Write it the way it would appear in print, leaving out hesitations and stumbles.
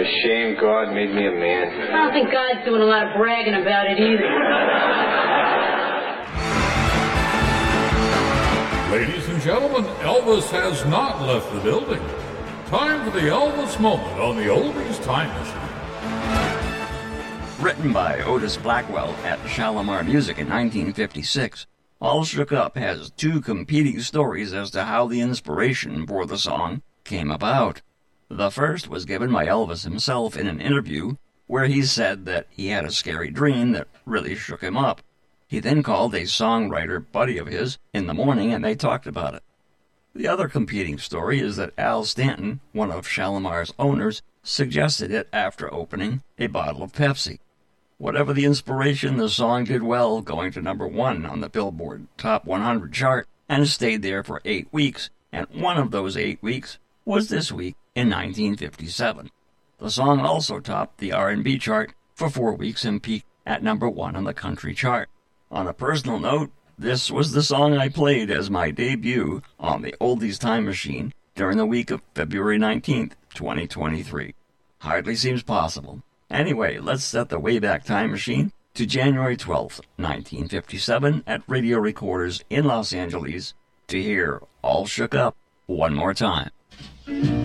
a shame God made me a man. I don't think God's doing a lot of bragging about it either. Ladies and gentlemen, Elvis has not left the building. Time for the Elvis moment on the Oldies Time Machine. Written by Otis Blackwell at Shalimar Music in 1956, All Shook Up has two competing stories as to how the inspiration for the song came about. The first was given by Elvis himself in an interview where he said that he had a scary dream that really shook him up. He then called a songwriter buddy of his in the morning and they talked about it. The other competing story is that Al Stanton, one of Shalimar's owners, suggested it after opening a bottle of Pepsi. Whatever the inspiration, the song did well, going to number 1 on the Billboard Top 100 chart and stayed there for 8 weeks, and one of those 8 weeks was this week in 1957. The song also topped the R&B chart for 4 weeks and peaked at number 1 on the country chart. On a personal note, this was the song I played as my debut on the Oldies Time Machine during the week of February 19th, 2023. Hardly seems possible. Anyway, let's set the Wayback Time Machine to January 12th, 1957 at Radio Recorders in Los Angeles to hear All Shook Up one more time.